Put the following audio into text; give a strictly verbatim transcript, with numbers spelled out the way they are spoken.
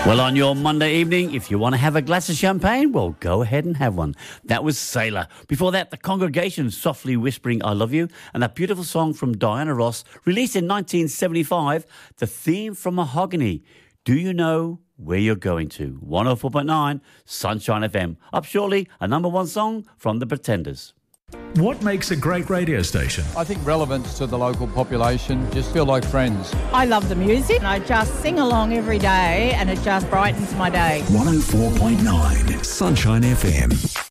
Well, on your Monday evening, if you want to have a glass of champagne, well, go ahead and have one. That was Sailor. Before that, The Congregation, Softly Whispering I Love You, and that beautiful song from Diana Ross, released in nineteen seventy-five, the theme from Mahogany, Do You Know Where You're Going To? one oh four point nine, Sunshine F M. Up shortly, a number one song from The Pretenders. What makes a great radio station? I think relevance to the local population, just feel like friends. I love the music. I just sing along every day and it just brightens my day. one oh four point nine Sunshine F M.